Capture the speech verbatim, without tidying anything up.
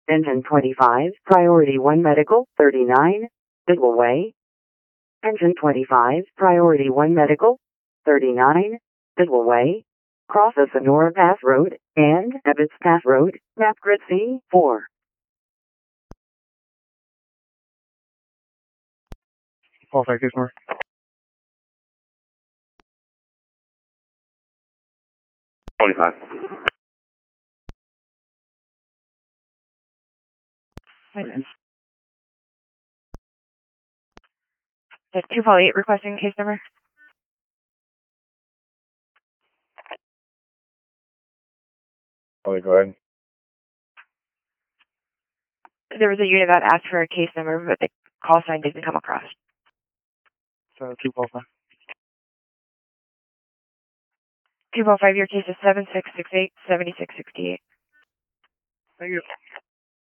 Engine twenty-five, Priority one Medical, thirty-nine, Bidwell. Engine twenty-five, Priority one Medical, thirty-nine, Bidwell. Crosses Sonora Pass Road and Ebbets Pass Road, map grid C four. Call five case more. twenty-five. Wait a minute. That's two four eight requesting case number. Oh, go ahead. There was a unit that asked for a case number, but the call sign didn't come across. So two call five. two four five, your case is seven six six eight, seven six six eight. Thank you.